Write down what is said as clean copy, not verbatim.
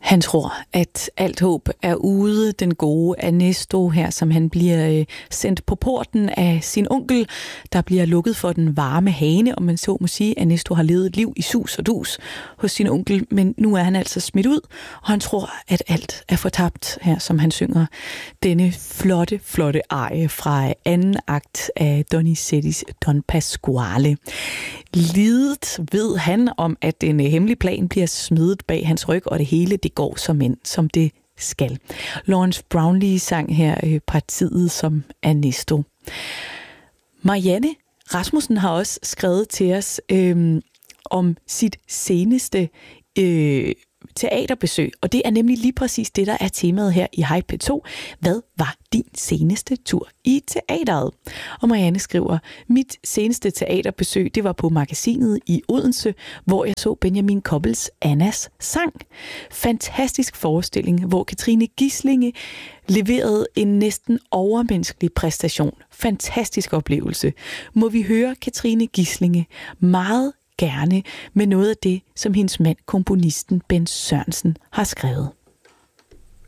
Han tror, at alt håb er ude. Den gode Ernesto her, som han bliver sendt på porten af sin onkel, der bliver lukket for den varme hane, og man så må sige, at Ernesto har levet et liv i sus og dus hos sin onkel, men nu er han altså smidt ud, og han tror, at alt er fortabt her, som han synger denne flotte, flotte arie fra anden akt af Donizettis Don Pasquale. Lidet ved han om, at en hemmelig plan bliver smidt bag hans ryg, og det hele det går som det skal. Lawrence Brownlee sang her partiet som Ernesto. Marianne Rasmussen har også skrevet til os om sit seneste teaterbesøg, og det er nemlig lige præcis det, der er temaet her i Hej P2. Hvad var din seneste tur i teateret? Og Marianne skriver, mit seneste teaterbesøg, det var på Magasinet i Odense, hvor jeg så Benjamin Koppels Annas sang. Fantastisk forestilling, hvor Katrine Gislinge leverede en næsten overmenneskelig præstation. Fantastisk oplevelse. Må vi høre Katrine Gislinge meget gerne med noget af det, som hendes mand, komponisten Ben Sørensen, har skrevet.